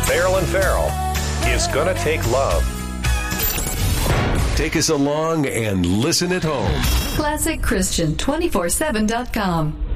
Marilyn Farrell is Gonna Take Love. Take us along and listen at home. ClassicChristian247.com.